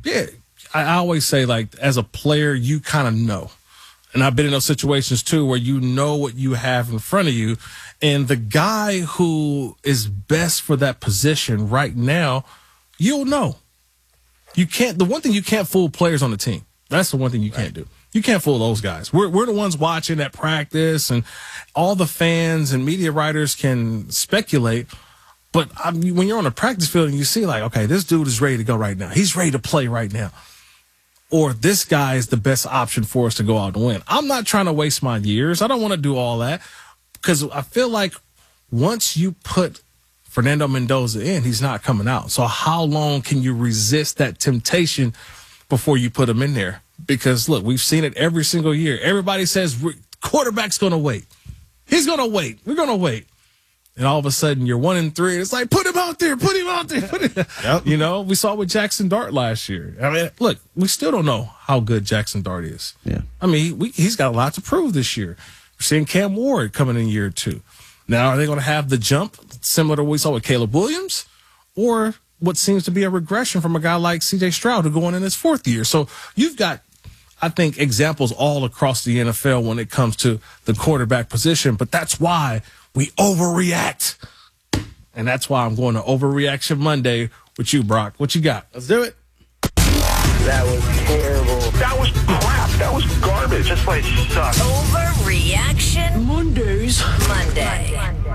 Yeah, I always say, like, as a player, you kind of know. And I've been in those situations, too, where you know what you have in front of you. And the guy who is best for that position right now, you'll know. The one thing you can't fool players on the team. That's the one thing you can't do. You can't fool those guys. We're the ones watching at practice, and all the fans and media writers can speculate. But when you're on a practice field and you see, like, okay, this dude is ready to go right now. He's ready to play right now. Or this guy is the best option for us to go out and win. I'm not trying to waste my years. I don't want to do all that because I feel like once you put Fernando Mendoza in, he's not coming out. So how long can you resist that temptation before you put him in there? Because, look, we've seen it every single year. Everybody says quarterback's going to wait. He's going to wait. We're going to wait. And all of a sudden, you're 1-3. It's like, put him out there. Put him out there. Yep. You know, we saw with Jackson Dart last year. I mean, look, we still don't know how good Jackson Dart is. Yeah. I mean, he's got a lot to prove this year. We're seeing Cam Ward coming in year 2. Now, are they going to have the jump similar to what we saw with Caleb Williams? Or what seems to be a regression from a guy like C.J. Stroud who's going in his 4th year? So you've got, I think, examples all across the NFL when it comes to the quarterback position. But that's why we overreact. And that's why I'm going to Overreaction Monday with you, Brock. What you got? Let's do it. That was terrible. That was crap. That was garbage. This place sucks. Overreaction Mondays. Monday.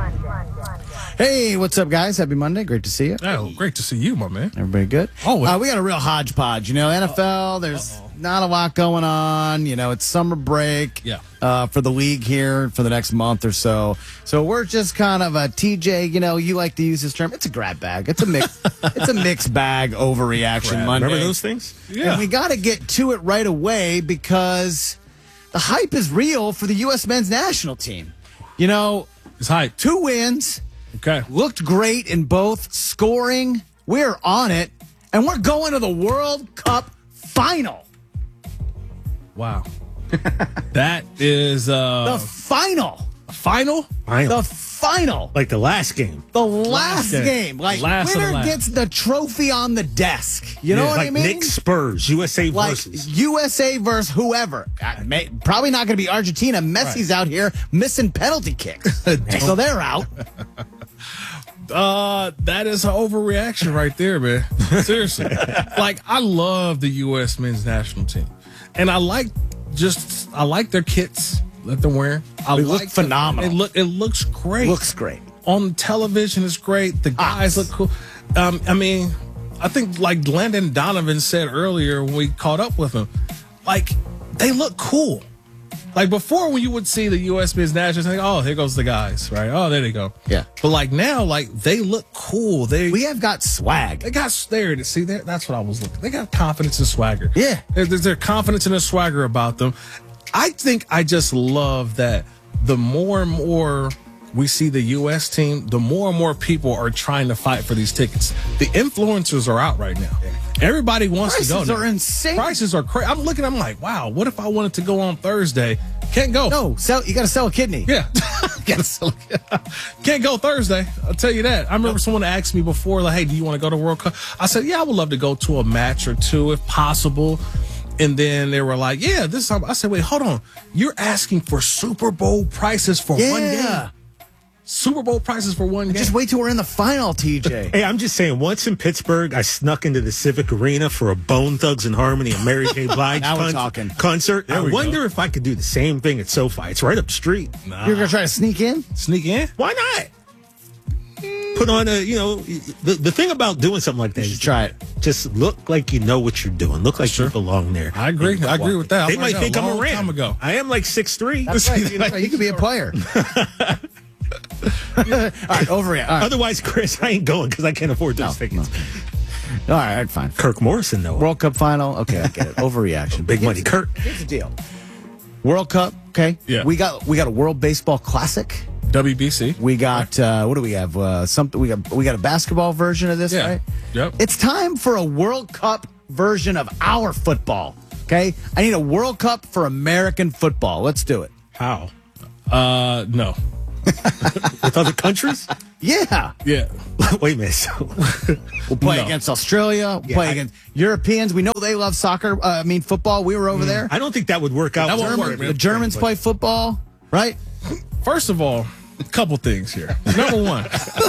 Hey, what's up, guys? Happy Monday. Great to see you. Oh, great to see you, my man. Everybody good? Oh, we got a real hodgepodge. You know, NFL, there's not a lot going on. You know, it's summer break for the league here for the next month or so. So we're just kind of a TJ, you know, you like to use this term. It's a grab bag. It's a mixed bag overreaction Monday. Remember those things? Yeah. And we got to get to it right away because the hype is real for the U.S. men's national team. You know, it's hype. 2 wins. Okay. Looked great in both scoring. We're on it. And we're going to the World Cup final. Wow. That is the final. Final? The final. Like the last game. The last game. Like, winner gets the trophy on the desk. You know what I mean? Knicks Spurs, USA versus. Like USA versus whoever. Probably not going to be Argentina. Messi's out here missing penalty kicks. So they're out. That is an overreaction right there, man. Seriously. Like, I love the U.S. men's national team. And I like their kits that they're wearing. They look phenomenal. It looks great. Looks great. On television, it's great. The guys look cool. I mean, I think like Landon Donovan said earlier when we caught up with him, like, they look cool. Like, before, when you would see the U.S. men's national team, oh, here goes the guys, right? Oh, there they go. Yeah. But, like, now, like, they look cool. We have got swag. They got there to see that. That's what I was looking. They got confidence and swagger. Yeah. There's confidence and a swagger about them. I think I just love that the more and more we see the U.S. team, the more and more people are trying to fight for these tickets. The influencers are out right now. Yeah. Everybody wants to go. Prices are insane. Prices are crazy. I'm like, wow, what if I wanted to go on Thursday? Can't go. No, you got to sell a kidney. Yeah. Can't go Thursday. I'll tell you that. I remember someone asked me before, like, hey, do you want to go to World Cup? I said, yeah, I would love to go to a match or two if possible. And then they were like, yeah, this time. I said, wait, hold on. You're asking for Super Bowl prices for one game. Super Bowl prices for one game. Just wait till we're in the final, TJ. Hey, I'm just saying, once in Pittsburgh, I snuck into the Civic Arena for a Bone Thugs and Harmony and Mary J. Blige concert. I wonder if I could do the same thing at SoFi. It's right up the street. You're going to try to sneak in? Sneak in? Why not? Put on the thing about doing something like that is try it. Just look like you know what you're doing. Look like you belong there. I agree. I agree with that. They might think I'm a ram. Time ago. I am like 6'3". That's right. You could be a player. All right, overreact. All right. Otherwise, Chris, I ain't going because I can't afford those tickets. No. All right, fine. Kirk Morrison, though. World Cup final. Okay, I get it. Overreaction. Big money, Kirk. Here's the deal. World Cup. Okay. Yeah. We got a World Baseball Classic. WBC. We got what do we have? Something we got a basketball version of this, right? Yep. It's time for a World Cup version of our football. Okay. I need a World Cup for American football. Let's do it. How? No. With other countries? Yeah. Yeah. Wait a minute. So, We'll play against Australia. We'll play against Europeans. We know they love soccer. Football. We were over there. I don't think that would work out. That won't work, man. The Germans play football, right? First of all, a couple things here. Number one,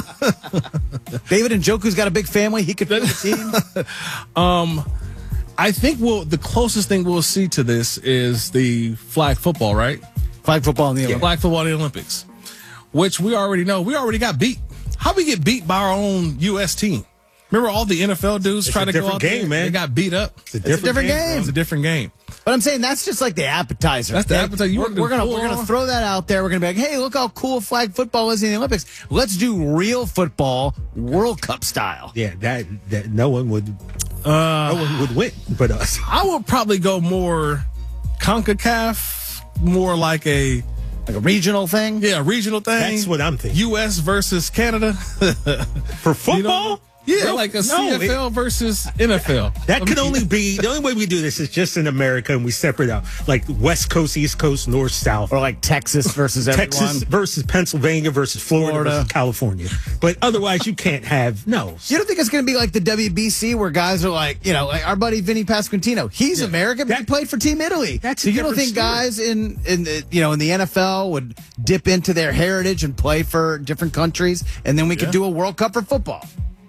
David Njoku's got a big family. He could fit the team. I think the closest thing we'll see to this is the flag football, right? Flag football in the Olympics. Flag football in the Olympics, which we already know. We already got beat. How we get beat by our own U.S. team? Remember all the NFL dudes trying to go out game, there? man. They got beat up. It's a different game. It's a different game. But I'm saying that's just like the appetizer. That's the appetizer. We're gonna throw that out there. We're gonna be like, hey, look how cool flag football is in the Olympics. Let's do real football, World Cup style. Yeah, that no one would win but us. I would probably go more CONCACAF, more like a regional thing. Yeah, regional thing. That's what I'm thinking. U.S. versus Canada For football. You know? Yeah, like a CFL versus NFL. That could only be the only way we do this is just in America, and we separate out like West Coast, East Coast, North, South, or like Texas versus Texas everyone. versus Pennsylvania versus Florida versus California. But otherwise, you can't have no. You don't think it's going to be like the WBC where guys are like, like our buddy Vinny Pasquantino. He's American, but he played for Team Italy. So you don't think guys in the NFL would dip into their heritage and play for different countries, and then we could do a World Cup for football?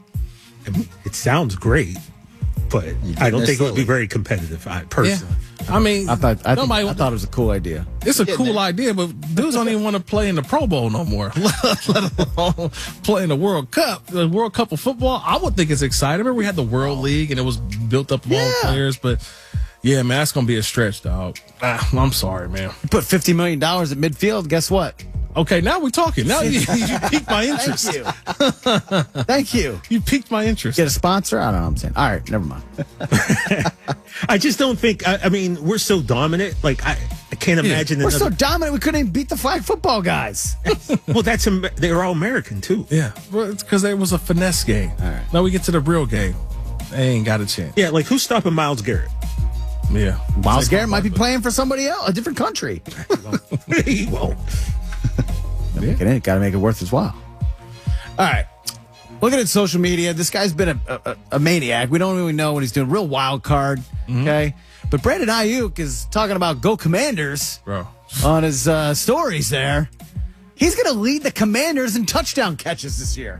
It sounds great, but I don't think it would be very competitive. Personally, I mean, I thought it was a cool idea. It's a cool idea, but dudes don't even want to play in the Pro Bowl no more, let alone play in the World Cup. The World Cup of football, I would think it's exciting. Remember, we had the World League, and it was built up of all players, but yeah, man, that's going to be a stretch, dog. I'm sorry, man. You put $50 million at midfield, guess what? Okay, now we're talking. Now you piqued my interest. Thank you. Thank you. You piqued my interest. Get a sponsor? I don't know what I'm saying. All right, never mind. I just don't think, I mean, we're so dominant. Like, I can't imagine. We're so dominant, we couldn't even beat the flag football guys. Well, they're all American, too. Yeah, well, it's because there was a finesse game. All right. Now we get to the real game. They ain't got a chance. Yeah, like who's stopping Myles Garrett? Yeah. Myles Garrett might be playing for somebody else, a different country. He won't. Got to make it worth his while. All right. Looking at social media, this guy's been a maniac. We don't really know what he's doing. Real wild card. Okay. But Brandon Ayuk is talking about Go Commanders on his stories there. He's going to lead the Commanders in touchdown catches this year.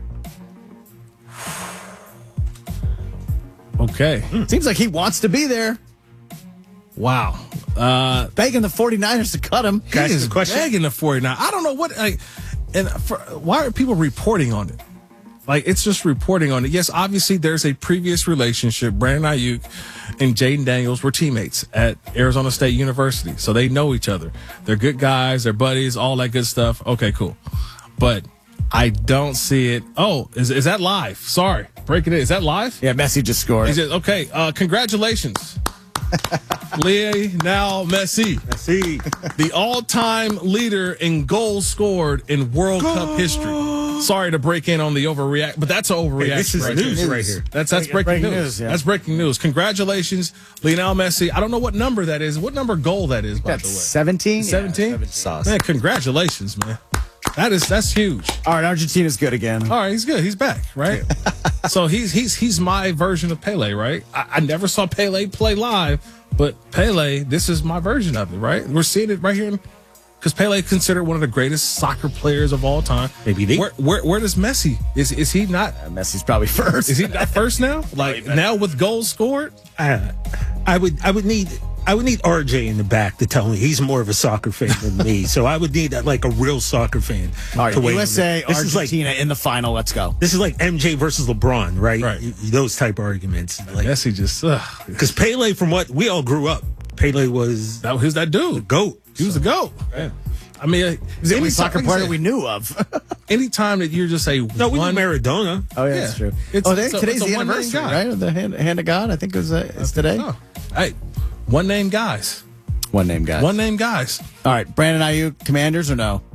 Okay. Seems like he wants to be there. Wow. Begging the 49ers to cut him. He is begging the 49ers. I don't know what. Why are people reporting on it? Like, it's just reporting on it. Yes, obviously, there's a previous relationship. Brandon Ayuk and Jaden Daniels were teammates at Arizona State University. So they know each other. They're good guys. They're buddies, all that good stuff. Okay, cool. But I don't see it. Oh, is that live? Sorry. Breaking it. Is that live? Yeah, Messi just scored. Okay. Congratulations. Lionel Messi, the all-time leader in goals scored in World Cup history. Sorry to break in on the overreact, but that's an overreaction. Hey, this is news right here. That's breaking news. Yeah. That's breaking news. Congratulations, Lionel Messi. I don't know what number that is. What number goal that is, by the way? 17? 17? Yeah, man, congratulations, man. That's huge. All right, Argentina's good again. All right, he's good. He's back, right? So he's my version of Pele, right? I never saw Pele play live, but Pele, this is my version of it, right? We're seeing it right here because Pele is considered one of the greatest soccer players of all time. Maybe they. Where does Messi? Is he not? Messi's probably first. Is he not first now? Like now with goals scored? I would need RJ in the back to tell me he's more of a soccer fan than me. So I would need like a real soccer fan. All right, to weigh USA, in. Argentina in the final. Let's go. This is like MJ versus LeBron, right? Right. Those type of arguments. Like, Messi just because Pele, from what we all grew up, Pele was who's that dude? The GOAT. He was the GOAT. Yeah. I mean, is the only soccer player we knew of. Anytime that you're just we knew Maradona. Oh yeah, that's true. Today's the anniversary, right? Of the hand of God. I think it's today. Oh. Hey, one name guys. One name guys. All right, Brandon Ayuk, Commanders or no?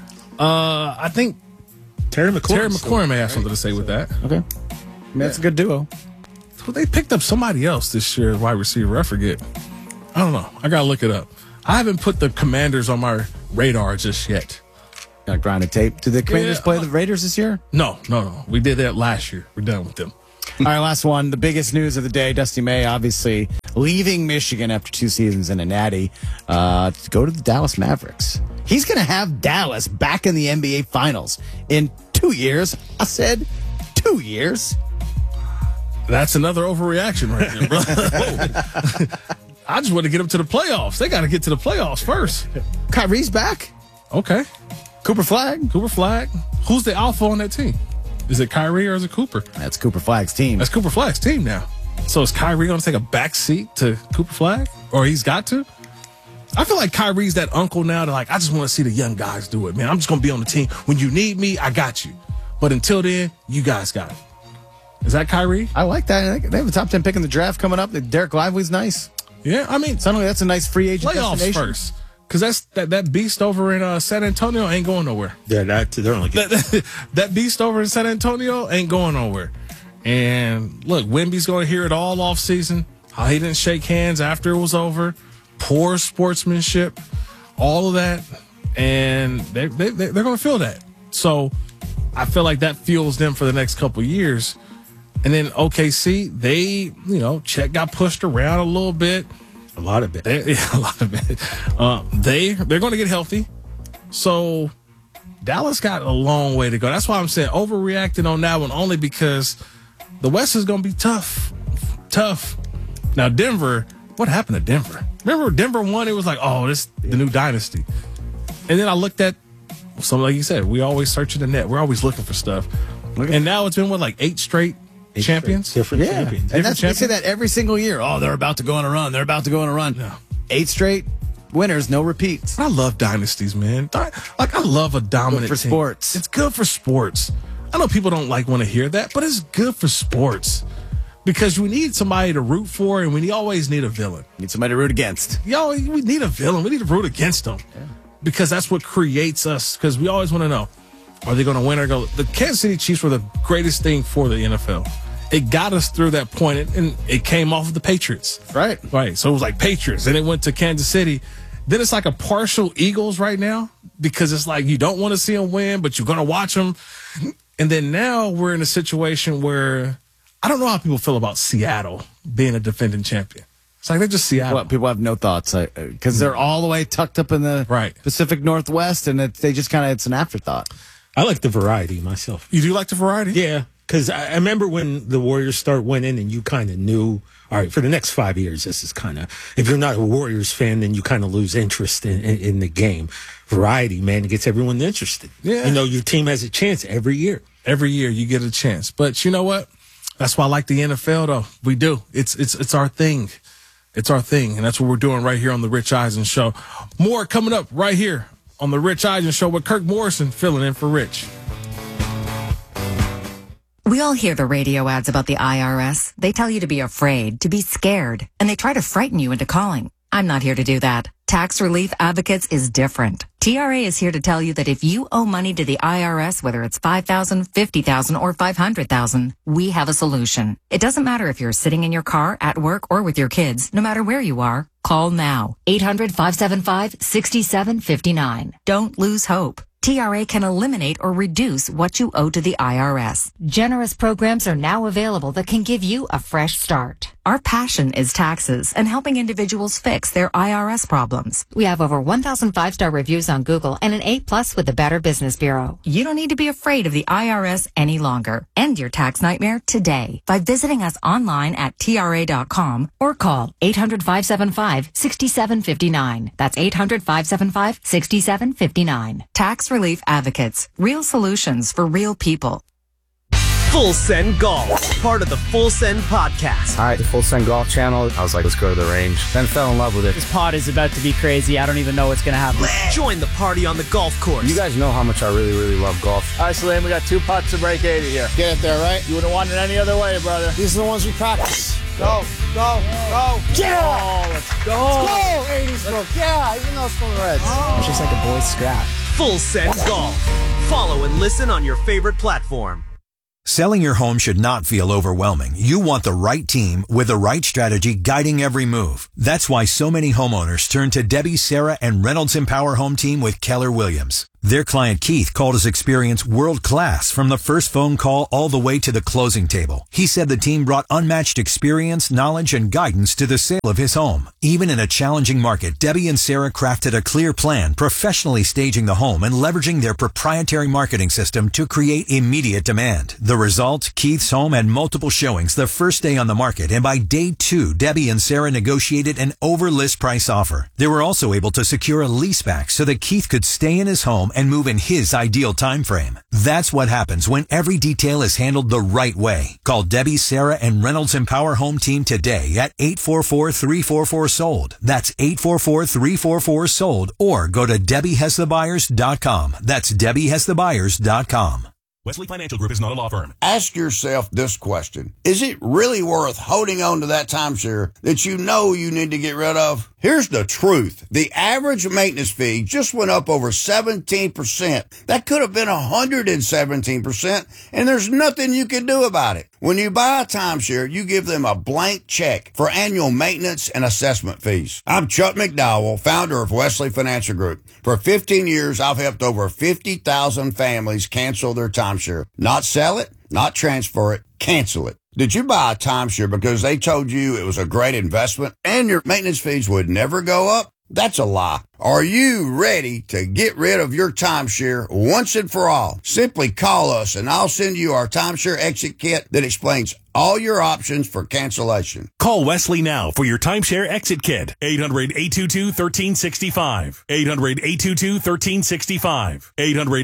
I think Terry McLaurin may have something to say with that. Okay, that's a good duo. Well, they picked up somebody else this year, wide receiver. I forget. I don't know. I gotta look it up. I haven't put the Commanders on my radar just yet. Grinding tape. Do the Commanders play the Raiders this year? No. We did that last year. We're done with them. All right, last one. The biggest news of the day, Dusty May obviously leaving Michigan after 2 seasons in a natty to go to the Dallas Mavericks. He's going to have Dallas back in the NBA Finals in 2 years. I said 2 years. That's another overreaction right there, bro. I just want to get them to the playoffs. They got to get to the playoffs first. Kyrie's back. Okay. Cooper Flagg. Who's the alpha on that team? Is it Kyrie or is it Cooper? That's Cooper Flagg's team. That's Cooper Flagg's team now. So is Kyrie going to take a back seat to Cooper Flagg? Or he's got to? I feel like Kyrie's that uncle now that, like, I just want to see the young guys do it, man. I'm just going to be on the team. When you need me, I got you. But until then, you guys got it. Is that Kyrie? I like that. They have a top 10 pick in the draft coming up. Derek Lively's nice. Yeah, I mean, suddenly that's a nice free agent playoffs destination. First. Because that beast over in San Antonio ain't going nowhere. Yeah, they're only that beast over in San Antonio ain't going nowhere. And look, Wemby's going to hear it all off season. How he didn't shake hands after it was over. Poor sportsmanship. All of that. And they're going to feel that. So I feel like that fuels them for the next couple of years. And then OKC, Chet got pushed around a little bit. A lot of it. They're going to get healthy. So Dallas got a long way to go. That's why I'm saying overreacting on that one, only because the West is going to be tough. Now, Denver, what happened to Denver? Remember Denver won? It was like, this the new dynasty. And then I looked at something like you said. We always searching the net. We're always looking for stuff. And now it's been, 8 straight champions? Different champions. And they say that every single year. Oh, they're about to go on a run. No. 8 straight winners, no repeats. I love dynasties, man. I love a dominant good for team. Sports. It's good for sports. I know people don't want to hear that, but it's good for sports. Because we need somebody to root for, and we always need a villain. Need somebody to root against. We need a villain. We need to root against them. Yeah. Because that's what creates us. Because we always want to know, are they going to win or go? The Kansas City Chiefs were the greatest thing for the NFL. It got us through that point, and it came off of the Patriots. Right. So it was like Patriots, and it went to Kansas City. Then it's like a partial Eagles right now, because it's like you don't want to see them win, but you're going to watch them. And then now we're in a situation where I don't know how people feel about Seattle being a defending champion. It's like they're just Seattle. Well, people have no thoughts because they're all the way tucked up in the Pacific Northwest, and they just it's an afterthought. I like the variety myself. You do like the variety? Yeah, because I remember when the Warriors start winning and you kind of knew, all right, for the next 5 years, this is kind of, if you're not a Warriors fan, then you kind of lose interest in the game. Variety, man, it gets everyone interested. Yeah. Your team has a chance every year. Every year you get a chance. But you know what? That's why I like the NFL, though. We do. It's our thing. It's our thing. And that's what we're doing right here on the Rich Eisen Show. More coming up right here on the Rich Eisen Show with Kirk Morrison filling in for Rich. We all hear the radio ads about the IRS. They tell you to be afraid, to be scared, and they try to frighten you into calling. I'm not here to do that. Tax Relief Advocates is different. TRA is here to tell you that if you owe money to the IRS, whether it's $5,000, $50,000, or $500,000, we have a solution. It doesn't matter if you're sitting in your car, at work, or with your kids. No matter where you are, call now. 800-575-6759. Don't lose hope. TRA can eliminate or reduce what you owe to the IRS. Generous programs are now available that can give you a fresh start. Our passion is taxes and helping individuals fix their IRS problems. We have over 1,000 5-star reviews on Google and an A+ with the Better Business Bureau. You don't need to be afraid of the IRS any longer. End your tax nightmare today by visiting us online at TRA.com or call 800-575-6759. That's 800-575-6759. Tax Relief Advocates. Real solutions for real people. Full Send Golf, part of the Full Send podcast. All right, the Full Send Golf channel. I was like, let's go to the range. Then fell in love with it. This pod is about to be crazy. I don't even know what's going to happen. Join the party on the golf course. You guys know how much I really, really love golf. All right, Salim, we got 2 putts to break 80 here. Get it there, right? You wouldn't want it any other way, brother. These are the ones we practice. Go. Yeah! Oh, let's go. 80 stroke. Yeah, even though it's from the Reds. It's just like a boy's scrap. Full Send Golf. Follow and listen on your favorite platform. Selling your home should not feel overwhelming. You want the right team with the right strategy guiding every move. That's why so many homeowners turn to Debbie, Sarah, and Reynolds Empower Home Team with Keller Williams. Their client Keith called his experience world-class from the first phone call all the way to the closing table. He said the team brought unmatched experience, knowledge, and guidance to the sale of his home. Even in a challenging market, Debbie and Sarah crafted a clear plan, professionally staging the home and leveraging their proprietary marketing system to create immediate demand. The result, Keith's home had multiple showings the first day on the market, and by day 2, Debbie and Sarah negotiated an over-list price offer. They were also able to secure a leaseback so that Keith could stay in his home and move in his ideal time frame. That's what happens when every detail is handled the right way. Call Debbie, Sarah, and Reynolds Empower Home Team today at 844-344-SOLD. That's 844-344-SOLD, or go to DebbieHasTheBuyers.com. That's DebbieHasTheBuyers.com. Wesley Financial Group is not a law firm. Ask yourself this question. Is it really worth holding on to that timeshare that you know you need to get rid of? Here's the truth. The average maintenance fee just went up over 17%. That could have been 117%, and there's nothing you can do about it. When you buy a timeshare, you give them a blank check for annual maintenance and assessment fees. I'm Chuck McDowell, founder of Wesley Financial Group. For 15 years, I've helped over 50,000 families cancel their timeshare. Not sell it, not transfer it, cancel it. Did you buy a timeshare because they told you it was a great investment and your maintenance fees would never go up? That's a lie. Are you ready to get rid of your timeshare once and for all? Simply call us and I'll send you our timeshare exit kit that explains all your options for cancellation. Call Wesley now for your timeshare exit kit. 800-822-1365. 800-822-1365.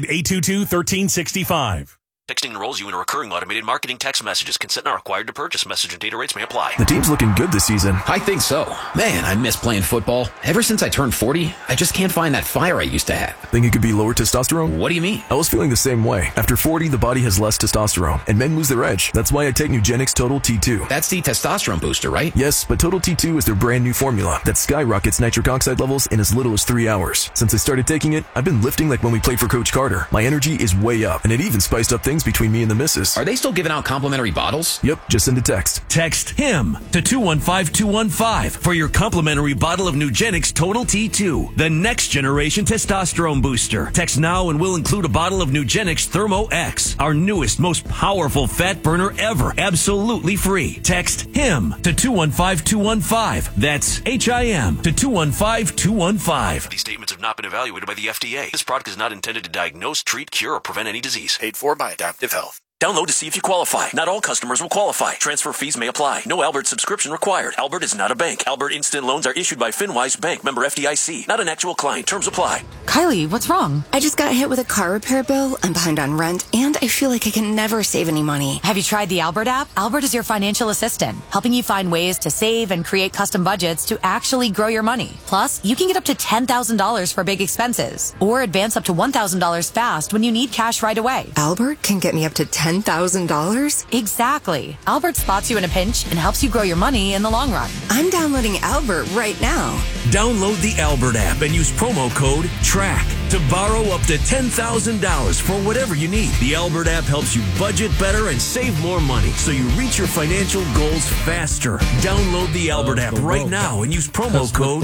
800-822-1365. Texting enrolls you in a recurring automated marketing text messages. Consent not required to purchase. Message and data rates may apply. The team's looking good this season. I think so. Man, I miss playing football. Ever since I turned 40, I just can't find that fire I used to have. Think it could be lower testosterone? What do you mean? I was feeling the same way. After 40, the body has less testosterone, and men lose their edge. That's why I take Nugenix Total T2. That's the testosterone booster, right? Yes, but Total T2 is their brand new formula that skyrockets nitric oxide levels in as little as 3 hours. Since I started taking it, I've been lifting like when we played for Coach Carter. My energy is way up, and it even spiced up things between me and the missus. Are they still giving out complimentary bottles? Yep, just send a text. Text HIM to 215-215 for your complimentary bottle of Nugenix Total T2, the next generation testosterone booster. Text now and we'll include a bottle of Nugenix Thermo X, our newest, most powerful fat burner ever, absolutely free. Text HIM to 215-215. That's HIM to 215-215. These statements have not been evaluated by the FDA. This product is not intended to diagnose, treat, cure, or prevent any disease. Paid for by Adaptive Health. Download to see if you qualify. Not all customers will qualify. Transfer fees may apply. No Albert subscription required. Albert is not a bank. Albert Instant Loans are issued by FinWise Bank, member FDIC. Not an actual client. Terms apply. Kylie, what's wrong? I just got hit with a car repair bill. I'm behind on rent, and I feel like I can never save any money. Have you tried the Albert app? Albert is your financial assistant, helping you find ways to save and create custom budgets to actually grow your money. Plus, you can get up to $10,000 for big expenses, or advance up to $1,000 fast when you need cash right away. Albert can get me up to $10,000? Exactly. Albert spots you in a pinch and helps you grow your money in the long run. I'm downloading Albert right now. Download the Albert app and use promo code TRACK to borrow up to $10,000 for whatever you need. The Albert app helps you budget better and save more money so you reach your financial goals faster. Download the Albert app right now and use promo code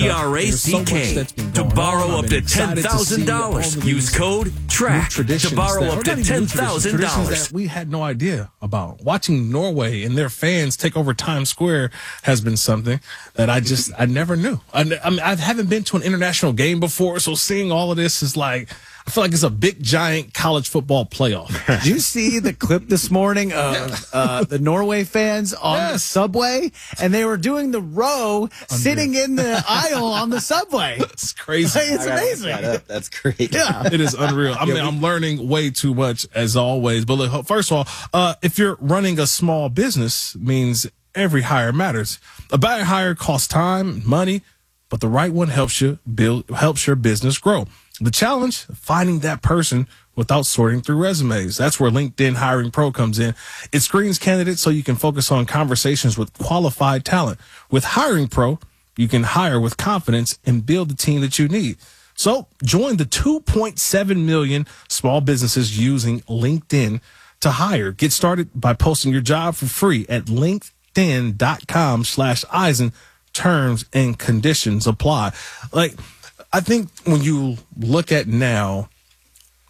TRACK to borrow up to $10,000. Use code TRACK to borrow up to $10,000. That we had no idea about. Watching Norway and their fans take over Times Square has been something that I never knew. I mean, I haven't been to an international game before, so seeing all of this is like, I feel like it's a big, giant college football playoff. Did you see the clip this morning of the Norway fans on the subway? And they were doing the row sitting in the aisle on the subway. It's crazy. It's amazing. That's great. Yeah. It is unreal. I mean, I'm learning way too much as always. But look, first of all, if you're running a small business, means every hire matters. A bad hire costs time, money, but the right one helps your business grow. The challenge, finding that person without sorting through resumes. That's where LinkedIn Hiring Pro comes in. It screens candidates so you can focus on conversations with qualified talent. With Hiring Pro, you can hire with confidence and build the team that you need. So join the 2.7 million small businesses using LinkedIn to hire. Get started by posting your job for free at linkedin.com/Eisen. Terms and conditions apply. Like, I think when you look at now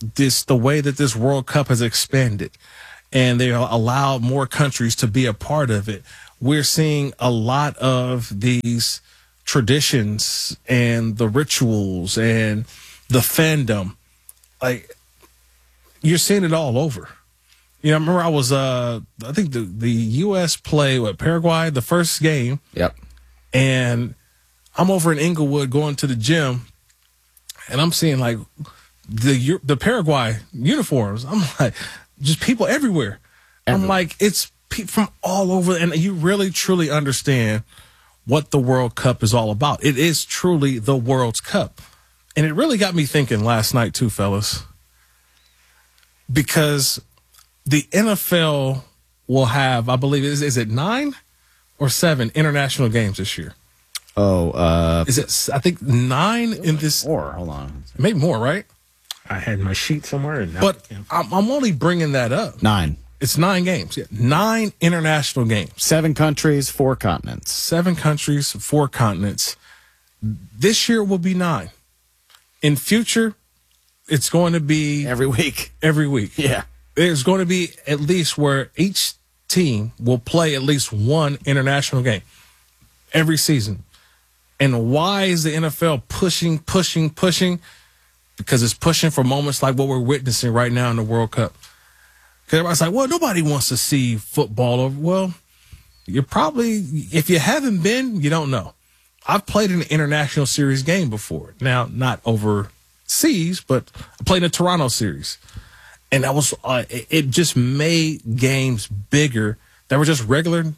the way that this World Cup has expanded, and they allowed more countries to be a part of it, we're seeing a lot of these traditions and the rituals and the fandom. Like, you're seeing it all over. You know, I remember I was, I think the U.S. play with Paraguay, the first game. Yep. And I'm over in Inglewood going to the gym, and I'm seeing like the Paraguay uniforms. I'm like, just people everywhere. I'm like, it's from all over, and you really truly understand what the World Cup is all about. It is truly the World's Cup. And it really got me thinking last night too, fellas, because the NFL will have, I believe, is it 9 or 7 international games this year? Is it? I think 9 in this. Or hold on, maybe more, right? I had my sheet somewhere, but I'm only bringing that up. 9. It's 9 games. Yeah. 9 international games. 7 countries, 4 continents. 7 countries, 4 continents. This year will be 9. In future, it's going to be every week. Every week. Yeah. There's going to be at least where each team will play at least one international game every season. And why is the NFL pushing? Because it's pushing for moments like what we're witnessing right now in the World Cup. Because everybody's like, well, nobody wants to see football over. Well, you're probably, if you haven't been, you don't know. I've played an international series game before. Now, not overseas, but I played in a Toronto series. And that was, it just made games bigger. They were just regular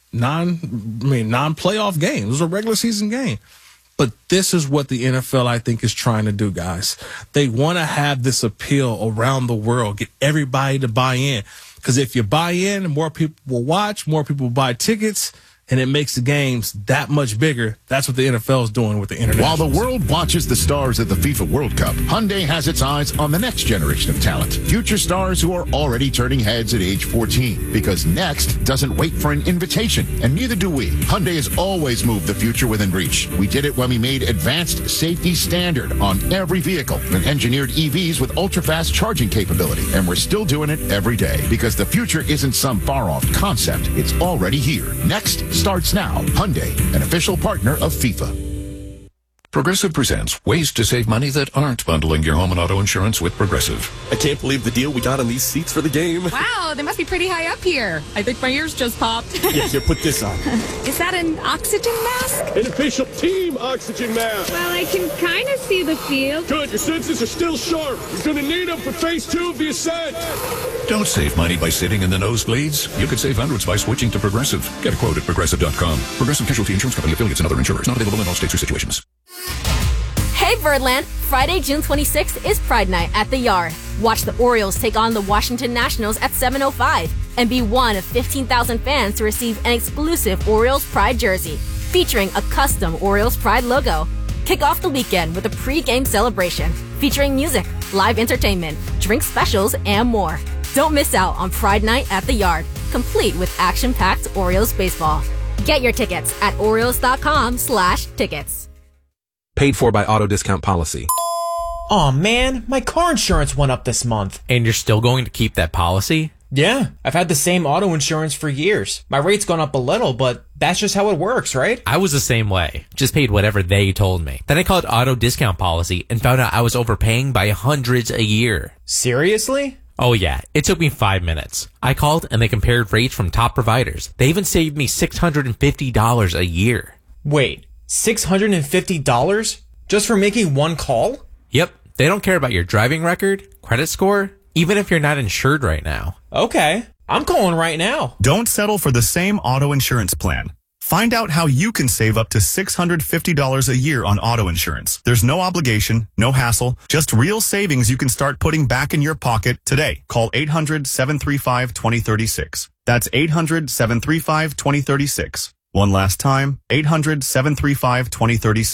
non-playoff games. It was a regular season game. But this is what the NFL, I think, is trying to do, guys. They want to have this appeal around the world, get everybody to buy in. Because if you buy in, more people will watch, more people will buy tickets, and it makes the games that much bigger. That's what the NFL is doing with the internet. While the world watches the stars at the FIFA World Cup, Hyundai has its eyes on the next generation of talent. Future stars who are already turning heads at age 14. Because next doesn't wait for an invitation, and neither do we. Hyundai has always moved the future within reach. We did it when we made advanced safety standard on every vehicle and engineered EVs with ultra-fast charging capability. And we're still doing it every day. Because the future isn't some far-off concept. It's already here. Next starts now. Hyundai, an official partner of FIFA. Progressive presents ways to save money that aren't bundling your home and auto insurance with Progressive. I can't believe the deal we got on these seats for the game. Wow, they must be pretty high up here. I think my ears just popped. Here, put this on. Is that an oxygen mask? An official team oxygen mask. Well, I can kind of see the field. Good, your senses are still sharp. You're going to need them for phase 2 of the ascent. Don't save money by sitting in the nosebleeds. You could save hundreds by switching to Progressive. Get a quote at Progressive.com. Progressive Casualty Insurance Company, affiliates, and other insurers. Not available in all states or situations. Hey Birdland! Friday, June 26th is Pride Night at the Yard. Watch the Orioles take on the Washington Nationals at 7:05 and be one of 15,000 fans to receive an exclusive Orioles Pride jersey featuring a custom Orioles Pride logo. Kick off the weekend with a pre-game celebration featuring music, live entertainment, drink specials, and more. Don't miss out on Pride Night at the Yard, complete with action-packed Orioles baseball. Get your tickets at Orioles.com/tickets. Paid for by Auto Discount Policy. Aw, man, my car insurance went up this month. And you're still going to keep that policy? Yeah, I've had the same auto insurance for years. My rate's gone up a little, but that's just how it works, right? I was the same way. Just paid whatever they told me. Then I called Auto Discount Policy and found out I was overpaying by hundreds a year. Seriously? Oh yeah, it took me 5 minutes. I called and they compared rates from top providers. They even saved me $650 a year. Wait, $650 just for making one call? Yep. They don't care about your driving record, credit score, even if you're not insured right now. Okay. I'm calling right now. Don't settle for the same auto insurance plan. Find out how you can save up to $650 a year on auto insurance. There's no obligation, no hassle, just real savings you can start putting back in your pocket today. Call 800-735-2036. That's 800-735-2036. One last time, 800-735-2036.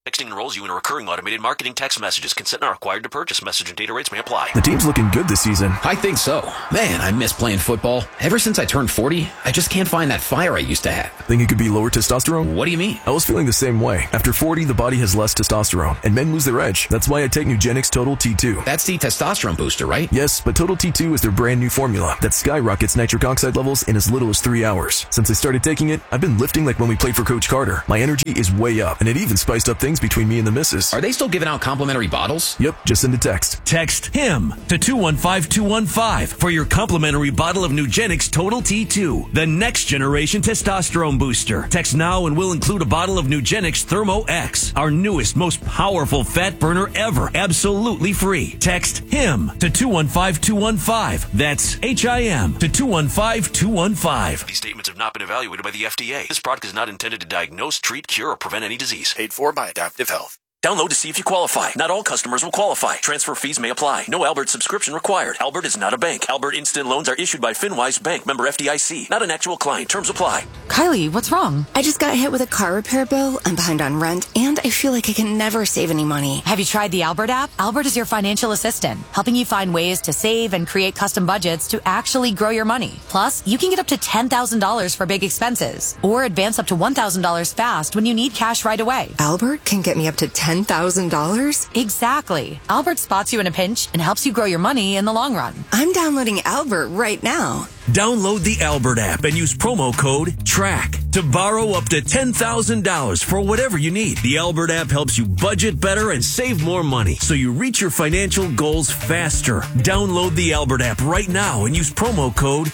Texting enrolls you in a recurring automated marketing text messages. Consent not required to purchase. Message and data rates may apply. The team's looking good this season. I think so. Man, I miss playing football. Ever since I turned 40, I just can't find that fire I used to have. Think it could be lower testosterone? What do you mean? I was feeling the same way. After 40, the body has less testosterone, and men lose their edge. That's why I take Nugenix Total T2. That's the testosterone booster, right? Yes, but Total T2 is their brand new formula that skyrockets nitric oxide levels in as little as 3 hours. Since I started taking it, I've been lifting like when we played for Coach Carter. My energy is way up, and it even spiced up things between me and the missus. Are they still giving out complimentary bottles? Yep, just send a text. Text HIM to 215215 for your complimentary bottle of Nugenix Total T2, the next generation testosterone booster. Text now and we'll include a bottle of Nugenix Thermo X, our newest, most powerful fat burner ever, absolutely free. Text HIM to 215215. That's HIM to 215215. These statements have not been evaluated by the FDA. This product is not intended to diagnose, treat, cure, or prevent any disease. Paid for by Adaptive Health. Download to see if you qualify. Not all customers will qualify. Transfer fees may apply. No Albert subscription required. Albert is not a bank. Albert Instant Loans are issued by FinWise Bank, member FDIC. Not an actual client. Terms apply. Kylie, what's wrong? I just got hit with a car repair bill. I'm behind on rent, and I feel like I can never save any money. Have you tried the Albert app? Albert is your financial assistant, helping you find ways to save and create custom budgets to actually grow your money. Plus, you can get up to $10,000 for big expenses, or advance up to $1,000 fast when you need cash right away. Albert can get me up to $10,000? Exactly. Albert spots you in a pinch and helps you grow your money in the long run. I'm downloading Albert right now. Download the Albert app and use promo code TRACK to borrow up to $10,000 for whatever you need. The Albert app helps you budget better and save more money so you reach your financial goals faster. Download the Albert app right now and use promo code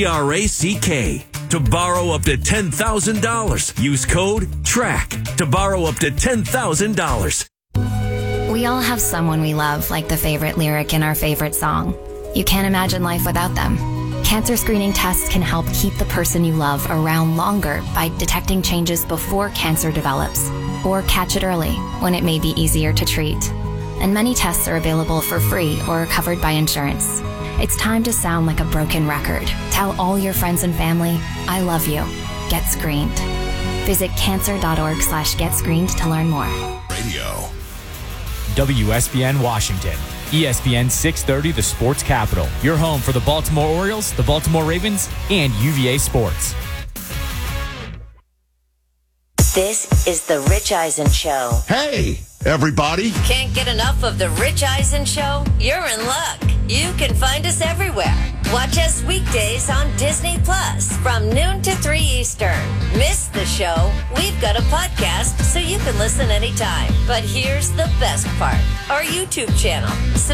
TRACK to borrow up to $10,000. Use code TRACK to borrow up to $10,000. We all have someone we love, like the favorite lyric in our favorite song. You can't imagine life without them. Cancer screening tests can help keep the person you love around longer by detecting changes before cancer develops, or catch it early when it may be easier to treat. And many tests are available for free or covered by insurance. It's time to sound like a broken record. Tell all your friends and family, I love you. Get screened. Visit cancer.org/getscreened to learn more. Radio. WSBN Washington. ESPN 630, the sports capital. Your home for the Baltimore Orioles, the Baltimore Ravens, and UVA Sports. This is the Rich Eisen Show. Hey, everybody. Can't get enough of the Rich Eisen Show? You're in luck. You can find us everywhere. Watch us weekdays on Disney Plus from noon to 3 Eastern. Miss the show? We've got a podcast so you can listen anytime. But here's the best part. Our YouTube channel.